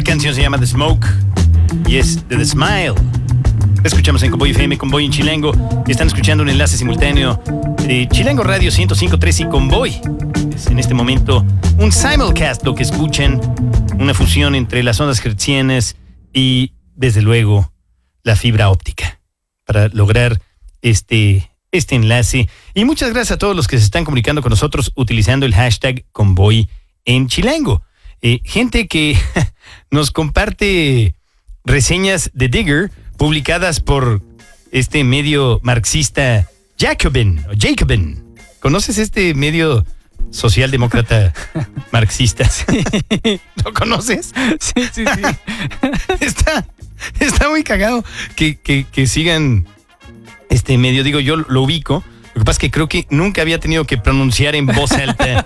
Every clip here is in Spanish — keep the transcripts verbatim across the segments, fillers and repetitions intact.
canción se llama The Smoke y es de The Smile. Escuchamos en Convoy F M, Convoy en Chilango. Están escuchando un enlace simultáneo de Chilango Radio ciento cinco punto tres y Convoy. Es en este momento un simulcast lo que escuchan, una fusión entre las ondas hertzianas y, desde luego, la fibra óptica para lograr este, este enlace. Y muchas gracias a todos los que se están comunicando con nosotros utilizando el hashtag Convoy en Chilango. Eh, gente que nos comparte reseñas de Digger publicadas por este medio marxista Jacobin, o Jacobin. ¿Conoces este medio socialdemócrata marxista? Sí. ¿Lo conoces? Sí, sí, sí. Está, está muy cagado que, que, que sigan este medio. Digo, yo lo ubico. Lo que pasa es que creo que nunca había tenido que pronunciar en voz alta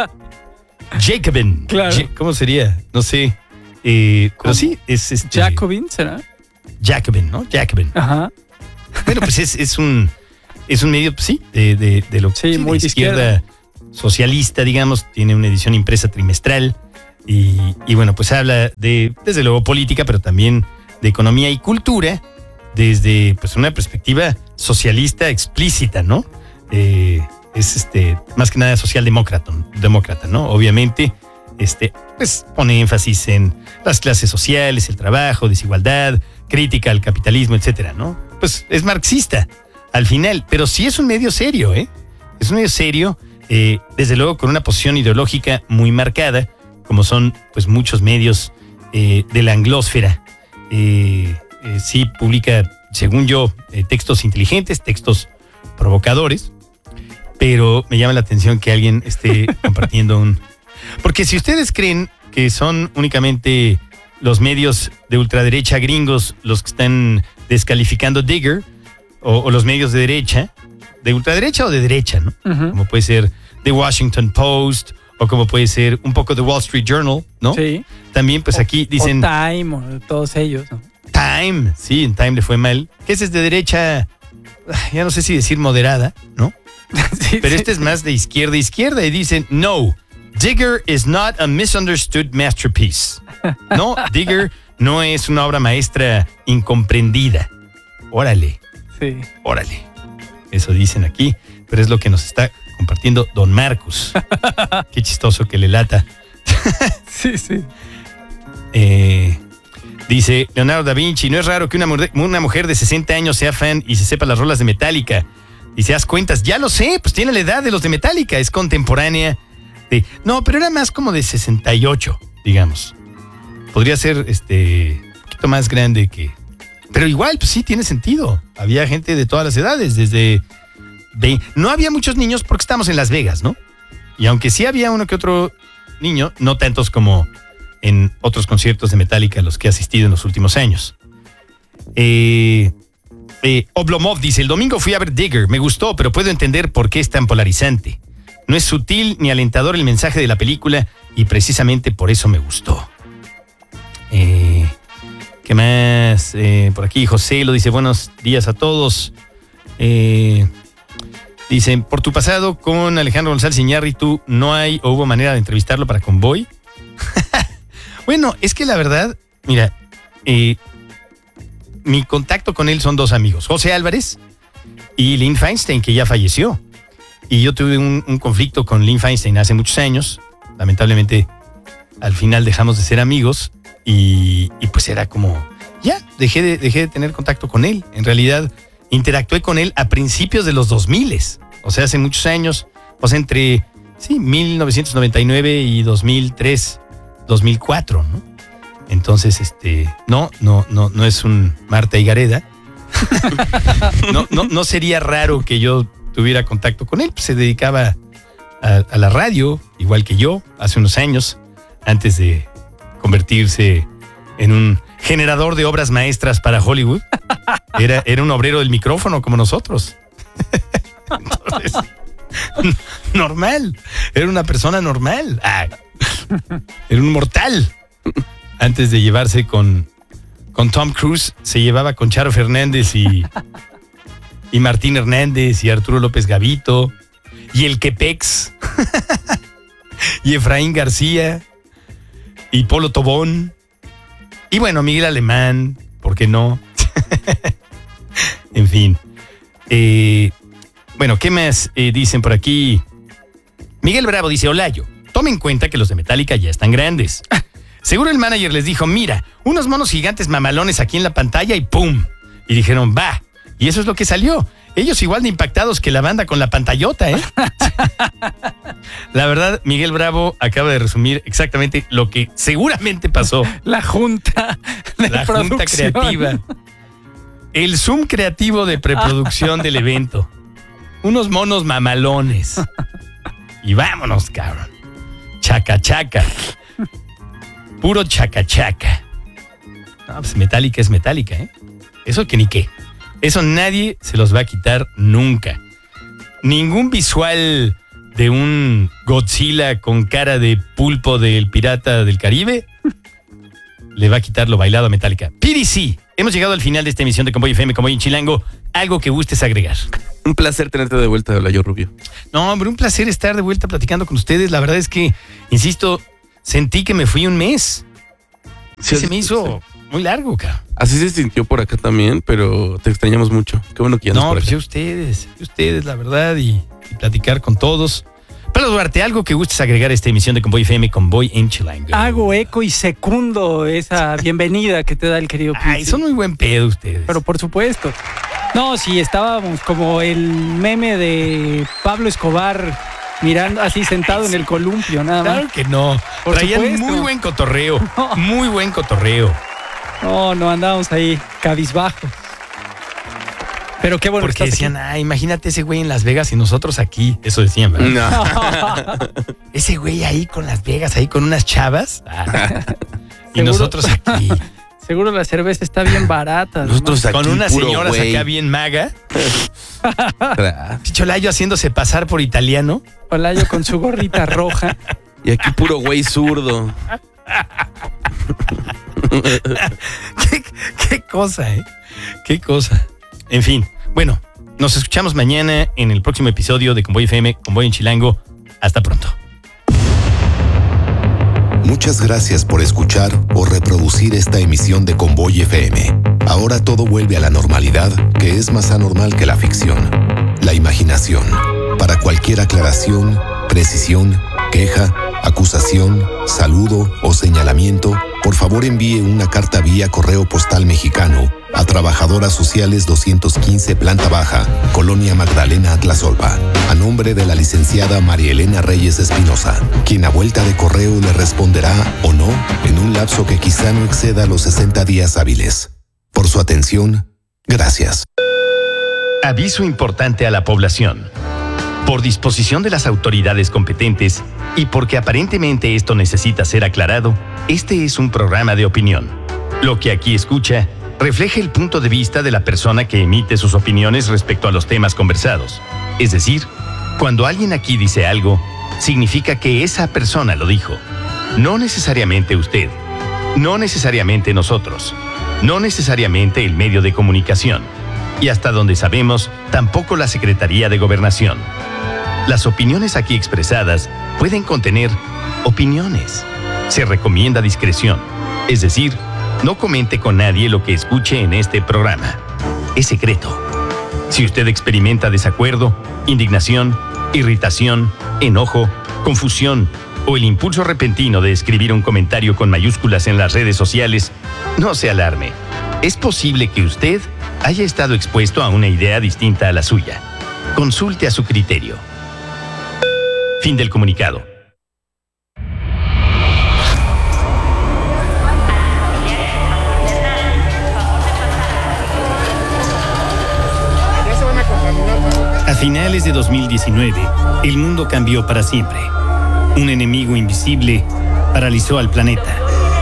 Jacobin. Claro. Ja- ¿Cómo sería? No sé. Eh, pero sí, es este... Jacobin, ¿será? Jacobin, ¿no? Jacobin. Ajá. Bueno, pues es, es un es un medio, pues sí, de, de, de lo Sí, sí, muy de de izquierda, socialista, digamos. Tiene una edición impresa trimestral y, y bueno, pues habla de, desde luego, política, pero también de economía y cultura desde pues una perspectiva socialista explícita, ¿no? Eh, es este más que nada socialdemócrata, demócrata, ¿no? Obviamente, este, pues pone énfasis en las clases sociales, el trabajo, desigualdad, crítica al capitalismo, etcétera, ¿no? Pues es marxista al final, pero sí es un medio serio, ¿eh? Es un medio serio, eh, desde luego con una posición ideológica muy marcada, como son pues muchos medios eh, de la anglósfera. Eh, eh, sí publica, según yo, eh, textos inteligentes, textos provocadores, pero me llama la atención que alguien esté compartiendo un... Porque si ustedes creen que son únicamente los medios de ultraderecha gringos los que están descalificando Digger, o, o los medios de derecha, de ultraderecha o de derecha, ¿no? Uh-huh. Como puede ser The Washington Post, o como puede ser un poco The Wall Street Journal, ¿no? Sí. También, pues O- aquí dicen... O Time, o todos ellos, ¿no? Time, sí, en Time le fue mal. Que ese es de derecha, ya no sé si decir moderada, ¿no? Sí, Pero sí. este es más de izquierda a izquierda y dicen, no, Digger is not a misunderstood masterpiece. No, Digger no es una obra maestra incomprendida. Órale, Sí. órale. Eso dicen aquí, pero es lo que nos está compartiendo Don Marcus. Qué chistoso que le lata. Sí, sí. Eh, dice Leonardo da Vinci, no es raro que una, mujer- una mujer de sesenta años sea fan y se sepa las rolas de Metallica. Y se das cuentas, ya lo sé, pues tiene la edad de los de Metallica, es contemporánea. de- no, pero era más como de sesenta y ocho, digamos. Podría ser este un poquito más grande que... Pero igual, pues sí, tiene sentido. Había gente de todas las edades, desde... de- no había muchos niños porque estamos en Las Vegas, ¿no? Y aunque sí había uno que otro niño, no tantos como en otros conciertos de Metallica a los que he asistido en los últimos años. Eh, eh, Oblomov dice, el domingo fui a ver Digger, me gustó, pero puedo entender por qué es tan polarizante. No es sutil ni alentador el mensaje de la película y precisamente por eso me gustó. Eh, ¿Qué más? Eh, por aquí José lo dice, buenos días a todos. Eh, dice, por tu pasado con Alejandro González Iñárritu, ¿no hay o hubo manera de entrevistarlo para Convoy? Bueno, es que la verdad, mira, eh, mi contacto con él son dos amigos, José Álvarez y Lynn Feinstein, que ya falleció. Y yo tuve un, un conflicto con Lynn Feinstein hace muchos años. Lamentablemente, al final dejamos de ser amigos y, y pues era como, ya, dejé de, dejé de tener contacto con él. En realidad, interactué con él a principios de los dos mil, o sea, hace muchos años, o sea, entre, sí, mil novecientos noventa y nueve y dos mil tres, dos mil cuatro, ¿no? Entonces, este, no, no, no, no es un Marta y Gareda. no, no, no sería raro que yo tuviera contacto con él, pues se dedicaba a, a la radio, igual que yo, hace unos años, antes de convertirse en un generador de obras maestras para Hollywood. Era, era un obrero del micrófono como nosotros. Entonces, normal, era una persona normal. Ah, era un mortal. Antes de llevarse con, con Tom Cruise, se llevaba con Charo Fernández y, y Martín Hernández y Arturo López Gavito y el Quepex y Efraín García y Polo Tobón Y bueno, Miguel Alemán, ¿por qué no? En fin. Eh, bueno, ¿qué más eh, dicen por aquí? Miguel Bravo dice, Olayo, tome en cuenta que los de Metallica ya están grandes. Seguro el manager les dijo, mira, unos monos gigantes mamalones aquí en la pantalla y ¡pum! Y dijeron, va. Y eso es lo que salió. Ellos igual de impactados que la banda con la pantallota, ¿eh? La verdad, Miguel Bravo acaba de resumir exactamente lo que seguramente pasó. La junta de La producción. junta creativa. El Zoom creativo de preproducción del evento. Unos monos mamalones. Y vámonos, cabrón. Chaca, chaca. Puro chaca, chaca. No, pues Metallica es Metallica, ¿eh? Eso que ni qué. Eso nadie se los va a quitar nunca. Ningún visual de un Godzilla con cara de pulpo del Pirata del Caribe le va a quitar lo bailado a Metallica. Piri, sí. Hemos llegado al final de esta emisión de Convoy F M, Convoy en Chilango. Algo que gustes agregar. Un placer tenerte de vuelta, Olayo Rubio. No, hombre, un placer estar de vuelta platicando con ustedes. La verdad es que, insisto, sentí que me fui un mes. Sí, se me hizo muy largo, cabrón. Así se sintió por acá también, pero te extrañamos mucho. Qué bueno que ya No, por pues acá. yo ustedes, yo ustedes, la verdad, y, y platicar con todos. Pero Duarte, algo que gustes agregar a esta emisión de Convoy F M, Convoy en Chilango. Hago eco y secundo esa bienvenida que te da el querido Pizzi. Ay, son muy buen pedo ustedes. Pero por supuesto. No, sí, estábamos como el meme de Pablo Escobar mirando así sentado en el columpio, nada más. Claro que no. Por Traían supuesto. muy buen cotorreo. No. Muy buen cotorreo. No, no andábamos ahí cabizbajo. Pero qué bueno. Porque que estás decían, ah, imagínate ese güey en Las Vegas y nosotros aquí. Eso decían, ¿verdad? No. Ese güey ahí con Las Vegas, ahí con unas chavas. Ah. Y Seguro. nosotros aquí. Seguro la cerveza está bien barata. ¿no? Nosotros aquí Con unas puro señoras güey. acá bien maga. Tra- Cholayo haciéndose pasar por italiano. Olayo con su gorrita roja. Y aquí puro güey zurdo. ¿Qué, qué cosa, ¿eh? Qué cosa. En fin, bueno, nos escuchamos mañana en el próximo episodio de Convoy F M, Convoy en Chilango. Hasta pronto. Muchas gracias por escuchar o reproducir esta emisión de Convoy F M. Ahora todo vuelve a la normalidad, que es más anormal que la ficción. La imaginación. Para cualquier aclaración, precisión, queja, acusación, saludo o señalamiento, por favor envíe una carta vía correo postal mexicano a Trabajadoras Sociales doscientos quince Planta Baja, Colonia Magdalena Atlazolpa, a nombre de la licenciada María Elena Reyes Espinosa, quien a vuelta de correo le responderá o no en un lapso que quizá no exceda los sesenta días hábiles. Por su atención, gracias. Aviso importante a la población. Por disposición de las autoridades competentes y porque aparentemente esto necesita ser aclarado, este es un programa de opinión. Lo que aquí escucha refleja el punto de vista de la persona que emite sus opiniones respecto a los temas conversados. Es decir, cuando alguien aquí dice algo, significa que esa persona lo dijo. No necesariamente usted, no necesariamente nosotros, no necesariamente el medio de comunicación y hasta donde sabemos, tampoco la Secretaría de Gobernación. Las opiniones aquí expresadas pueden contener opiniones. Se recomienda discreción, es decir, no comente con nadie lo que escuche en este programa. Es secreto. Si usted experimenta desacuerdo, indignación, irritación, enojo, confusión o el impulso repentino de escribir un comentario con mayúsculas en las redes sociales, no se alarme. Es posible que usted haya estado expuesto a una idea distinta a la suya. Consulte a su criterio. Fin del comunicado. A finales de dos mil diecinueve, el mundo cambió para siempre. Un enemigo invisible paralizó al planeta.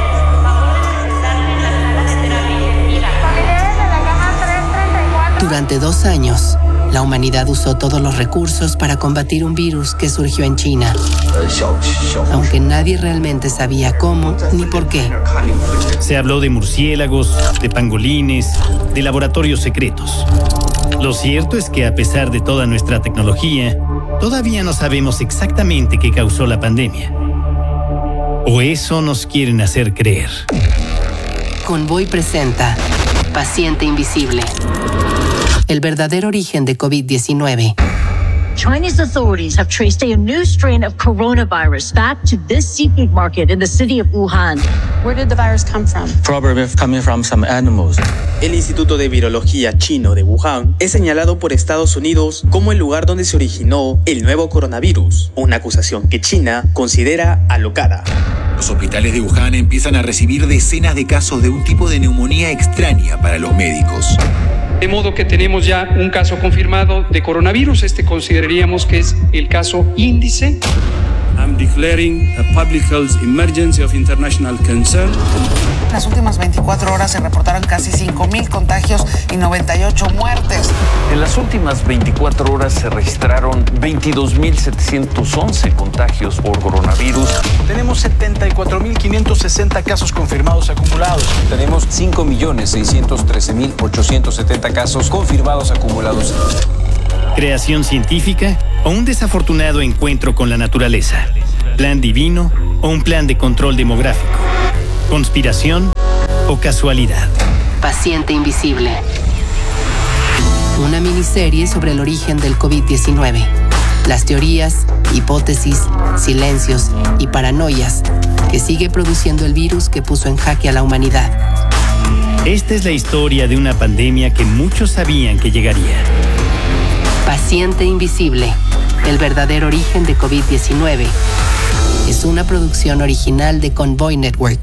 Durante dos años, la humanidad usó todos los recursos para combatir un virus que surgió en China, aunque nadie realmente sabía cómo ni por qué. Se habló de murciélagos, de pangolines, de laboratorios secretos. Lo cierto es que a pesar de toda nuestra tecnología, todavía no sabemos exactamente qué causó la pandemia. O eso nos quieren hacer creer. Convoy presenta Paciente Invisible. El verdadero origen de COVID diecinueve. Chinese authorities have traced a new strain of coronavirus back to this seafood market in the city of Wuhan. Where did the virus come from? Probably coming from some animals. El Instituto de Virología chino de Wuhan es señalado por Estados Unidos como el lugar donde se originó el nuevo coronavirus, una acusación que China considera alocada. Los hospitales de Wuhan empiezan a recibir decenas de casos de un tipo de neumonía extraña para los médicos. De modo que tenemos ya un caso confirmado de coronavirus. Este consideraríamos que es el caso índice. I'm declaring a public health emergency of international concern. En las últimas veinticuatro horas se reportaron casi cinco mil contagios y noventa y ocho muertes. En las últimas veinticuatro horas se registraron veintidós mil setecientos once contagios por coronavirus. Tenemos setenta y cuatro mil quinientos sesenta casos confirmados acumulados. Tenemos cinco millones seiscientos trece mil ochocientos setenta casos confirmados acumulados. Creación científica o un desafortunado encuentro con la naturaleza. Plan divino o un plan de control demográfico. Conspiración o casualidad. Paciente Invisible. Una miniserie sobre el origen del COVID diecinueve. Las teorías, hipótesis, silencios y paranoias que sigue produciendo el virus que puso en jaque a la humanidad. Esta es la historia de una pandemia que muchos sabían que llegaría. Paciente Invisible, el verdadero origen de COVID diecinueve. Es una producción original de Convoy Network.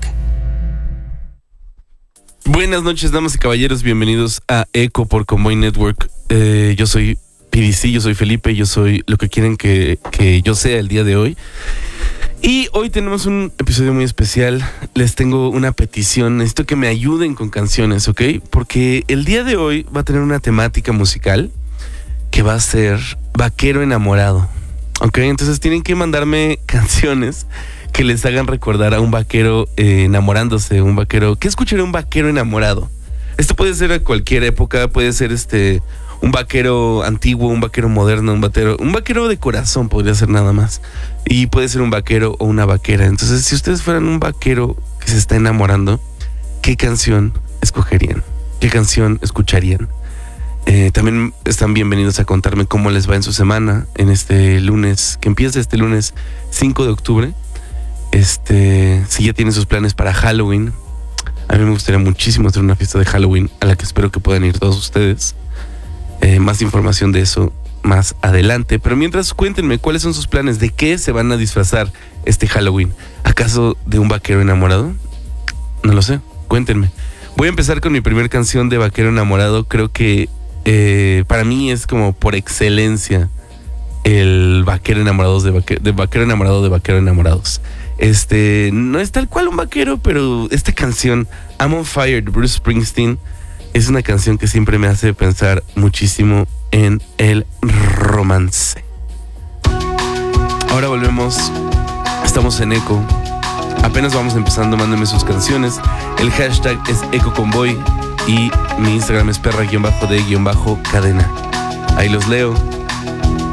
Buenas noches, damas y caballeros, bienvenidos a Eco por Convoy Network. Eh, yo soy P D C, yo soy Felipe, yo soy lo que quieren que, que yo sea el día de hoy. Y hoy tenemos un episodio muy especial. Les tengo una petición, necesito que me ayuden con canciones, ¿ok? Porque el día de hoy va a tener una temática musical que va a ser Vaquero Enamorado, ¿ok? Entonces tienen que mandarme canciones que les hagan recordar a un vaquero eh, enamorándose, un vaquero. ¿Qué escucharía un vaquero enamorado? Esto puede ser a cualquier época, puede ser este un vaquero antiguo, un vaquero moderno, un vaquero, un vaquero de corazón podría ser nada más. Y puede ser un vaquero o una vaquera. Entonces, si ustedes fueran un vaquero que se está enamorando, ¿qué canción escogerían? ¿Qué canción escucharían? Eh, también están bienvenidos a contarme cómo les va en su semana en este lunes, que empieza este lunes cinco de octubre. Este, si ya tienen sus planes para Halloween, a mí me gustaría muchísimo hacer una fiesta de Halloween a la que espero que puedan ir todos ustedes. Eh, más información de eso más adelante. Pero mientras, cuéntenme cuáles son sus planes, de qué se van a disfrazar este Halloween. ¿Acaso de un vaquero enamorado? No lo sé, cuéntenme. Voy a empezar con mi primer canción de Vaquero Enamorado. Creo que eh, para mí es como por excelencia el vaquero enamorado de, vaque- de vaquero enamorado de vaquero enamorados. Este no es tal cual un vaquero, pero esta canción, I'm on Fire, de Bruce Springsteen, es una canción que siempre me hace pensar muchísimo en el romance. Ahora volvemos. Estamos en Eco. Apenas vamos empezando, mándenme sus canciones. El hashtag es EcoConvoy y mi Instagram es perra-de-cadena. Ahí los leo.